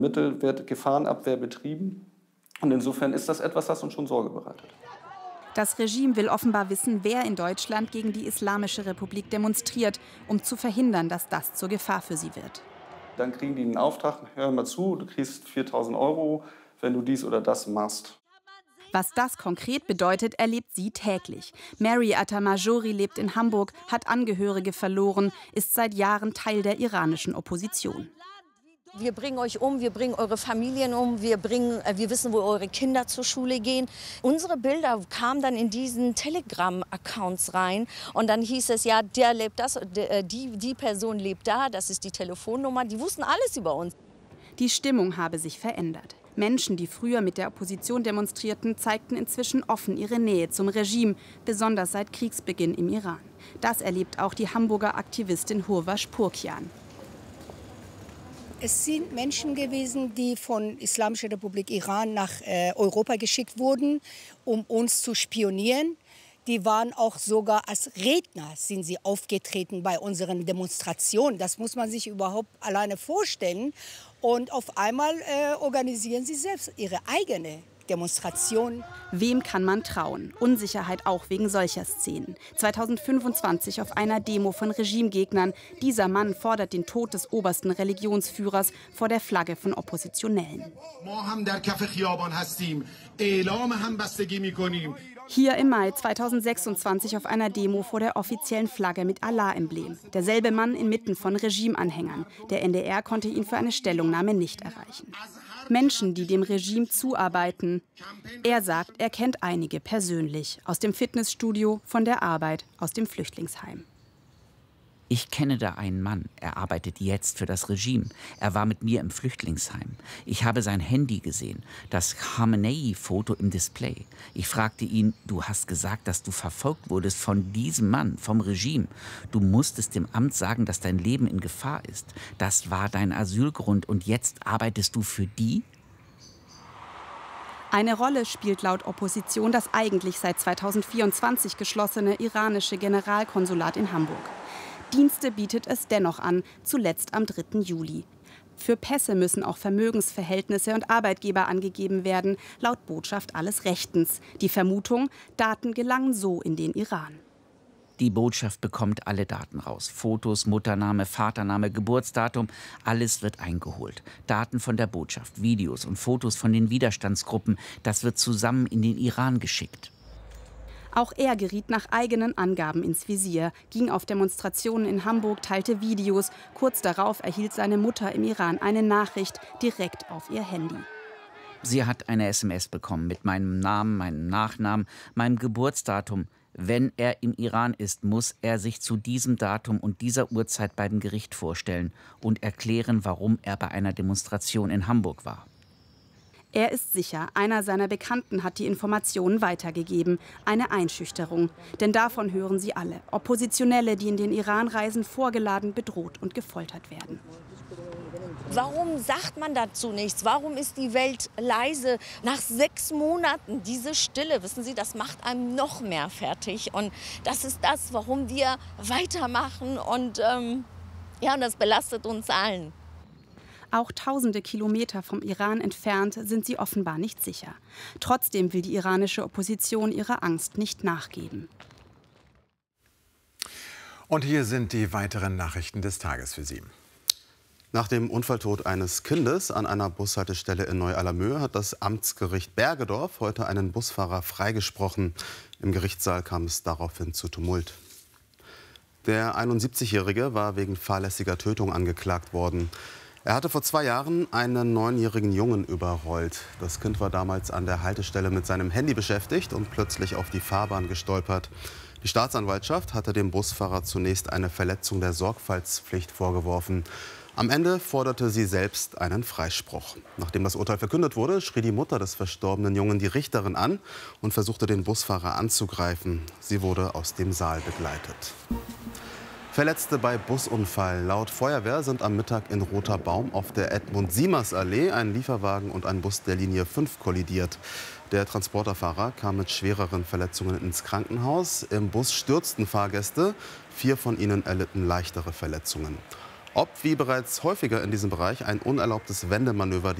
Mittel wird Gefahrenabwehr betrieben. Und insofern ist das etwas, das uns schon Sorge bereitet. Das Regime will offenbar wissen, wer in Deutschland gegen die Islamische Republik demonstriert, um zu verhindern, dass das zur Gefahr für sie wird. Dann kriegen die einen Auftrag, hör mal zu, du kriegst 4.000 €, wenn du dies oder das machst. Was das konkret bedeutet, erlebt sie täglich. Mary Atamajori lebt in Hamburg, hat Angehörige verloren, ist seit Jahren Teil der iranischen Opposition. Wir bringen euch um, wir bringen eure Familien um, wir wissen, wo eure Kinder zur Schule gehen. Unsere Bilder kamen dann in diesen Telegram-Accounts rein und dann hieß es, ja, der lebt das, die Person lebt da, das ist die Telefonnummer, die wussten alles über uns. Die Stimmung habe sich verändert. Menschen, die früher mit der Opposition demonstrierten, zeigten inzwischen offen ihre Nähe zum Regime, besonders seit Kriegsbeginn im Iran. Das erlebt auch die Hamburger Aktivistin Hurvash Purkian. Es sind Menschen gewesen, die von Islamischer Republik Iran nach Europa geschickt wurden, um uns zu spionieren. Die waren auch sogar als Redner sind sie aufgetreten bei unseren Demonstrationen. Das muss man sich überhaupt alleine vorstellen. Und auf einmal organisieren sie selbst ihre eigene Demonstration. Wem kann man trauen? Unsicherheit auch wegen solcher Szenen. 2025 auf einer Demo von Regimegegnern. Dieser Mann fordert den Tod des obersten Religionsführers vor der Flagge von Oppositionellen. Hier im Mai 2026 auf einer Demo vor der offiziellen Flagge mit Allah-Emblem. Derselbe Mann inmitten von Regimeanhängern. Der NDR konnte ihn für eine Stellungnahme nicht erreichen. Menschen, die dem Regime zuarbeiten. Er sagt, er kennt einige persönlich. Aus dem Fitnessstudio, von der Arbeit, aus dem Flüchtlingsheim. Ich kenne da einen Mann, er arbeitet jetzt für das Regime. Er war mit mir im Flüchtlingsheim. Ich habe sein Handy gesehen, das Khamenei-Foto im Display. Ich fragte ihn, du hast gesagt, dass du verfolgt wurdest von diesem Mann, vom Regime. Du musstest dem Amt sagen, dass dein Leben in Gefahr ist. Das war dein Asylgrund und jetzt arbeitest du für die? Eine Rolle spielt laut Opposition das eigentlich seit 2024 geschlossene iranische Generalkonsulat in Hamburg. Dienste bietet es dennoch an, zuletzt am 3. Juli. Für Pässe müssen auch Vermögensverhältnisse und Arbeitgeber angegeben werden, laut Botschaft alles rechtens. Die Vermutung, Daten gelangen so in den Iran. Die Botschaft bekommt alle Daten raus. Fotos, Muttername, Vatername, Geburtsdatum, alles wird eingeholt. Daten von der Botschaft, Videos und Fotos von den Widerstandsgruppen, das wird zusammen in den Iran geschickt. Auch er geriet nach eigenen Angaben ins Visier, ging auf Demonstrationen in Hamburg, teilte Videos. Kurz darauf erhielt seine Mutter im Iran eine Nachricht direkt auf ihr Handy. Sie hat eine SMS bekommen mit meinem Namen, meinem Nachnamen, meinem Geburtsdatum. Wenn er im Iran ist, muss er sich zu diesem Datum und dieser Uhrzeit beim Gericht vorstellen und erklären, warum er bei einer Demonstration in Hamburg war. Er ist sicher, einer seiner Bekannten hat die Informationen weitergegeben. Eine Einschüchterung. Denn davon hören sie alle. Oppositionelle, die in den Iran reisen, vorgeladen, bedroht und gefoltert werden. Warum sagt man dazu nichts? Warum ist die Welt leise? Nach 6 Monaten diese Stille, wissen Sie, das macht einem noch mehr fertig. Und das ist das, warum wir weitermachen. Und ja, das belastet uns allen. Auch tausende Kilometer vom Iran entfernt sind sie offenbar nicht sicher. Trotzdem will die iranische Opposition ihrer Angst nicht nachgeben. Und hier sind die weiteren Nachrichten des Tages für Sie. Nach dem Unfalltod eines Kindes an einer Bushaltestelle in Neu-Allermöhe hat das Amtsgericht Bergedorf heute einen Busfahrer freigesprochen. Im Gerichtssaal kam es daraufhin zu Tumult. Der 71-Jährige war wegen fahrlässiger Tötung angeklagt worden. Er hatte vor 2 Jahren einen 9-jährigen Jungen überrollt. Das Kind war damals an der Haltestelle mit seinem Handy beschäftigt und plötzlich auf die Fahrbahn gestolpert. Die Staatsanwaltschaft hatte dem Busfahrer zunächst eine Verletzung der Sorgfaltspflicht vorgeworfen. Am Ende forderte sie selbst einen Freispruch. Nachdem das Urteil verkündet wurde, schrie die Mutter des verstorbenen Jungen die Richterin an und versuchte, den Busfahrer anzugreifen. Sie wurde aus dem Saal begleitet. Verletzte bei Busunfall. Laut Feuerwehr sind am Mittag in Roter Baum auf der Edmund-Siemers-Allee ein Lieferwagen und ein Bus der Linie 5 kollidiert. Der Transporterfahrer kam mit schwereren Verletzungen ins Krankenhaus. Im Bus stürzten Fahrgäste. 4 von ihnen erlitten leichtere Verletzungen. Ob, wie bereits häufiger in diesem Bereich, ein unerlaubtes Wendemanöver